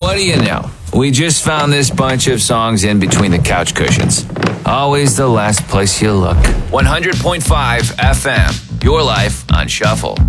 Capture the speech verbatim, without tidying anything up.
What do you know? We just found this bunch of songs in between the couch cushions. Always the last place you look. one hundred point five F M. Your life on shuffle.